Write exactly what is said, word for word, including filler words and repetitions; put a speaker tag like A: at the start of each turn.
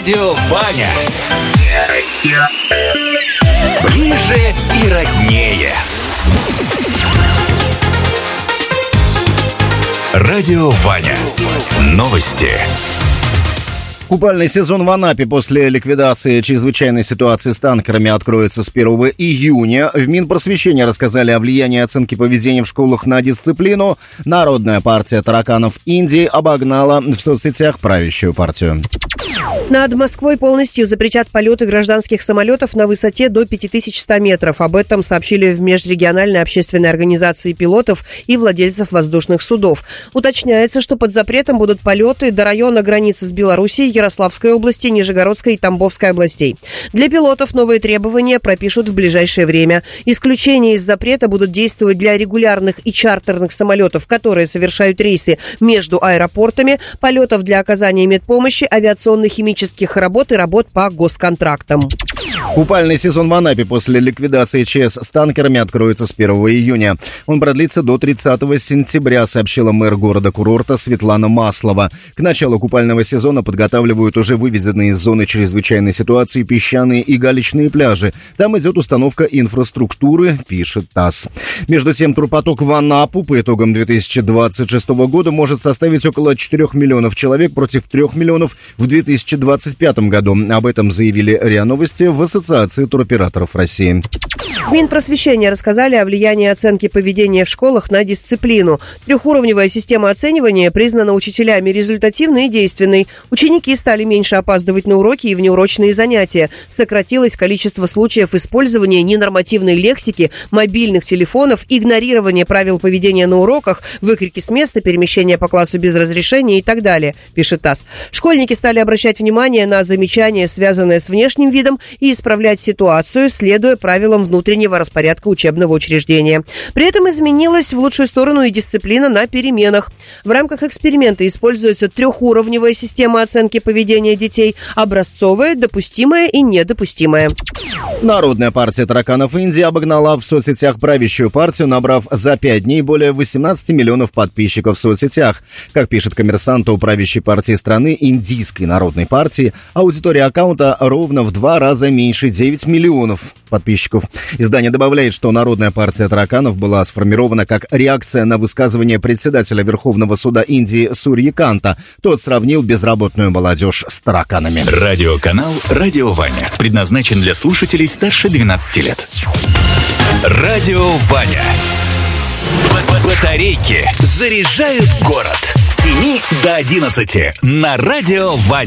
A: Радио Ваня. Ближе и роднее. Радио Ваня. Новости.
B: Купальный сезон в Анапе после ликвидации чрезвычайной ситуации с танкерами откроется с первого июня. В Минпросвещении рассказали о влиянии оценки поведения в школах на дисциплину. Народная партия тараканов Индии обогнала в соцсетях правящую партию.
C: Над Москвой полностью запретят полеты гражданских самолетов на высоте до пять тысяч сто метров. Об этом сообщили в межрегиональной общественной организации пилотов и владельцев воздушных судов. Уточняется, что под запретом будут полеты до района границы с Белоруссией, Ярославской области, Нижегородской и Тамбовской областей. Для пилотов новые требования пропишут в ближайшее время. Исключения из запрета будут действовать для регулярных и чартерных самолетов, которые совершают рейсы между аэропортами, полетов для оказания медпомощи, авиационных химических работ и работ по госконтрактам.
B: Купальный сезон в Анапе после ликвидации ЧС с танкерами откроется с первого июня. Он продлится до тридцатого сентября, сообщила мэр города-курорта Светлана Маслова. К началу купального сезона подготавливают уже выведенные из зоны чрезвычайной ситуации песчаные и галечные пляжи. Там идет установка инфраструктуры, пишет ТАСС. Между тем, турпоток в Анапу по итогам две тысячи двадцать шестого года может составить около четырёх миллионов человек против трёх миллионов в две тысячи двадцать пятом году. Об этом заявили РИА Новости в Ассоциации туроператоров России.
C: В Минпросвещении рассказали о влиянии оценки поведения в школах на дисциплину. Трехуровневая система оценивания признана учителями результативной и действенной. Ученики стали меньше опаздывать на уроки и внеурочные занятия. Сократилось количество случаев использования ненормативной лексики, мобильных телефонов, игнорирования правил поведения на уроках, выкрики с места, перемещения по классу без разрешения и так далее, пишет ТАСС. Школьники стали обращать внимание на замечания, связанные с внешним видом, и исправлять ситуацию, следуя правилам внутреннего распорядка учебного учреждения. При этом изменилась в лучшую сторону и дисциплина на переменах. В рамках эксперимента используется трехуровневая система оценки поведения детей: образцовая, допустимая и недопустимая.
B: Народная партия тараканов Индии обогнала в соцсетях правящую партию, набрав за пять дней более восемнадцати миллионов подписчиков в соцсетях. Как пишет «Коммерсант», у правящей партии страны, Индийской народной партии, аудитория аккаунта ровно в два раза меньше — девять миллионов подписчиков. Издание добавляет, что Народная партия тараканов была сформирована как реакция на высказывание председателя Верховного суда Индии Сурьяканта. Тот сравнил безработную молодежь с тараканами.
A: Радиоканал «Радио Ваня» предназначен для слушателей старше двенадцати лет. Радио Ваня. Батарейки заряжают город с семи до одиннадцати на Радио Ваня.